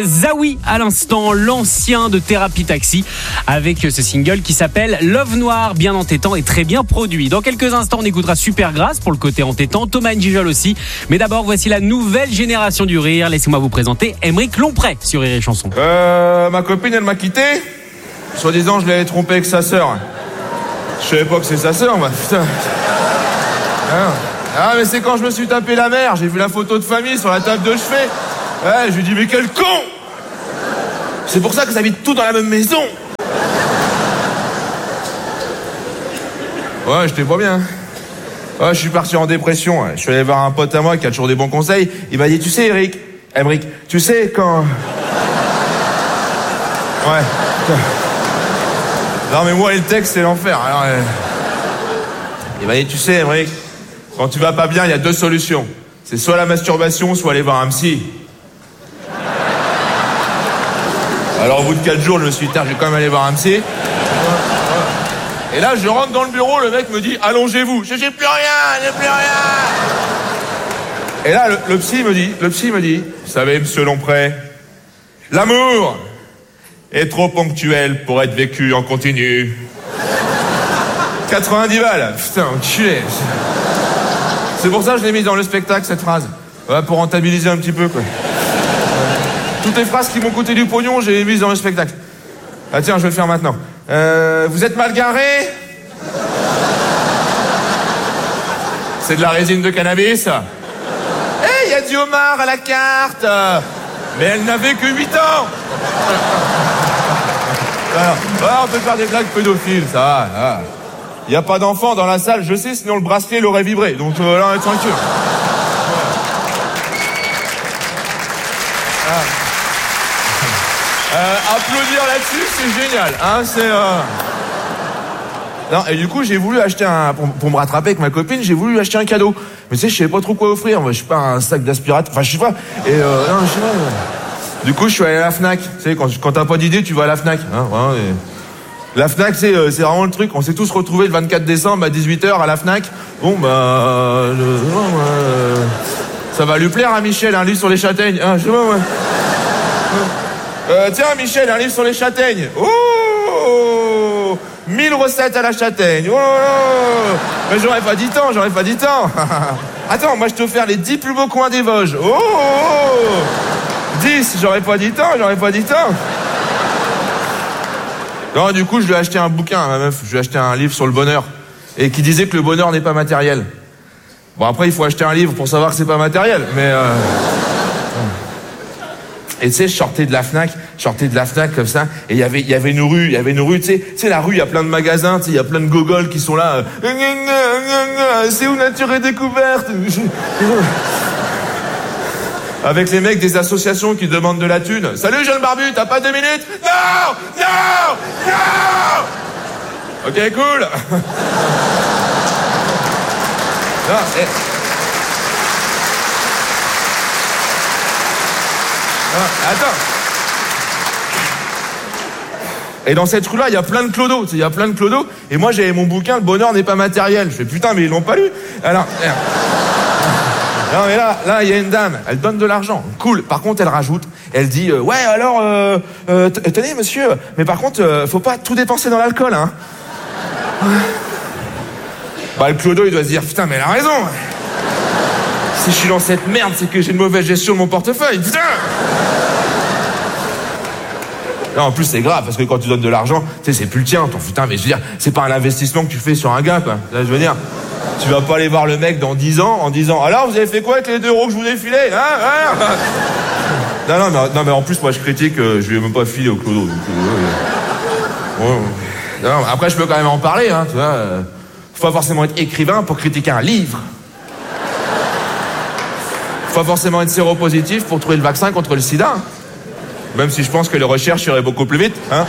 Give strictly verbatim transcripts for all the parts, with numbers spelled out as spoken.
Zawi à l'instant, l'ancien de Thérapie Taxi, avec ce single qui s'appelle Love Noir, bien entêtant et très bien produit. Dans quelques instants, on écoutera Supergrass pour le côté entêtant, Thomas Njijol aussi. Mais d'abord, voici la nouvelle génération du rire. Laissez-moi vous présenter Aymeric Lomprey sur Rire et Chanson. Euh, ma copine, elle m'a quitté. Soi-disant, je l'avais trompé avec sa sœur. Je savais pas que c'est sa sœur, moi, putain. Ah, ah, mais c'est quand je me suis tapé la mère, j'ai vu la photo de famille sur la table de chevet. Ouais, je lui dis, mais quel con! C'est pour ça que ça habite tout dans la même maison. Ouais, j'étais pas bien. Ouais, je suis parti en dépression. Je suis allé voir un pote à moi qui a toujours des bons conseils. Il m'a dit, tu sais, Eric, Aymeric, tu sais quand... Ouais. Non, mais moi, le texte, c'est l'enfer. Alors, euh... il m'a dit, tu sais, Aymeric, quand tu vas pas bien, il y a deux solutions. C'est soit la masturbation, soit aller voir un psy. Alors au bout de quatre jours, je me suis dit, je vais quand même aller voir un psy. Et là, je rentre dans le bureau, le mec me dit, allongez-vous. Je j'ai plus rien, j'ai plus rien. Et là, le, le psy me dit, le psy me dit, vous savez, monsieur Lomprey, l'amour est trop ponctuel pour être vécu en continu. quatre-vingt-dix balles, putain, enculé. C'est pour ça que je l'ai mis dans le spectacle, cette phrase. Ouais, pour rentabiliser un petit peu, quoi. Toutes les phrases qui m'ont coûté du pognon, j'ai mis dans le spectacle. Ah tiens, je vais le faire maintenant. Euh, vous êtes mal garé? C'est de la résine de cannabis. Eh, hey, il y a du homard à la carte. Mais elle n'avait que huit ans. Alors, ah, on peut faire des blagues pédophiles, ça va. Il n'y a pas d'enfant dans la salle, je sais, sinon le bracelet l'aurait vibré. Donc euh, là, on est tranquille. Ah. Euh, applaudir là-dessus, c'est génial, hein, c'est... Euh... Non, et du coup, j'ai voulu acheter un... Pour, pour me rattraper avec ma copine, j'ai voulu acheter un cadeau. Mais tu sais, je savais pas trop quoi offrir. Moi, je sais pas, un sac d'aspirateur... Enfin, je sais pas. Et euh... Non, je sais pas. Euh... Du coup, je suis allé à la Fnac. Tu sais, quand, quand t'as pas d'idée, tu vas à la Fnac. Hein, vraiment, et... La Fnac, c'est, euh, c'est vraiment le truc. On s'est tous retrouvés le vingt-quatre décembre à dix-huit heures à la Fnac. Bon, bah... Euh... Euh... Ça va lui plaire à Michel, un livre sur les châtaignes. Hein, je sais pas, ouais. Euh, tiens, Michel, un livre sur les châtaignes. Oh, mille recettes à la châtaigne. Oh, mais j'aurais pas dit tant, j'aurais pas dit tant. Attends, moi je te offre les dix plus beaux coins des Vosges. Oh, dix, j'aurais pas dit tant, j'aurais pas dit tant. Non, du coup, je lui ai acheté un bouquin à ma meuf. Je lui ai acheté un livre sur le bonheur. Et qui disait que le bonheur n'est pas matériel. Bon, après, il faut acheter un livre pour savoir que c'est pas matériel. Mais... Euh... Et tu sais, je sortais de la Fnac, je sortais de la Fnac comme ça, et il y avait, il y avait une rue, il y avait une rue, tu sais, tu sais, la rue, il y a plein de magasins, tu sais, il y a plein de gogoles qui sont là, euh, c'est où Nature et Découverte? Avec les mecs des associations qui demandent de la thune. Salut, jeune barbu, t'as pas deux minutes? Non! Non! Non! Ok, cool. Non, et... Ah, attends. Et dans cette rue-là, il y a plein de clodos. Il y a plein de clodos. Et moi, j'avais mon bouquin, Le bonheur n'est pas matériel. Je fais, putain, mais ils l'ont pas lu. Alors, non, mais là, là, il y a une dame. Elle donne de l'argent. Cool. Par contre, elle rajoute. Elle dit, euh, ouais, alors, euh, euh, tenez, monsieur, mais par contre, euh, faut pas tout dépenser dans l'alcool, hein. Bah, le clodo, il doit se dire, putain, mais elle a raison. Si je suis dans cette merde, c'est que j'ai une mauvaise gestion de mon portefeuille. Putain! Non, en plus, c'est grave, parce que quand tu donnes de l'argent, tu sais, c'est plus le tien, ton putain, mais je veux dire, c'est pas un investissement que tu fais sur un gars, quoi. Là, je veux dire, tu vas pas aller voir le mec dans dix ans en disant, alors, vous avez fait quoi avec les deux euros que je vous ai filés, hein, hein? Non, non, mais, non, mais en plus, moi, je critique, euh, je lui ai même pas filé au clodo. Donc, euh, ouais. Non, après, je peux quand même en parler, hein, tu vois. Euh, faut pas forcément être écrivain pour critiquer un livre. Faut pas forcément être séropositif pour trouver le vaccin contre le sida. Même si je pense que les recherches iraient beaucoup plus vite, hein.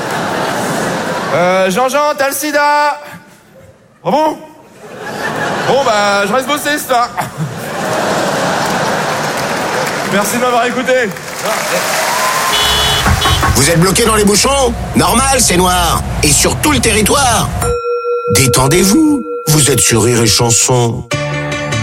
Euh, Jean-Jean, t'as le sida? Ah bon? Bon, bah, je reste bosser, c'est ça. Merci de m'avoir écouté. Vous êtes bloqué dans les bouchons? Normal, c'est noir. Et sur tout le territoire. Détendez-vous. Vous êtes sur Rire et Chanson.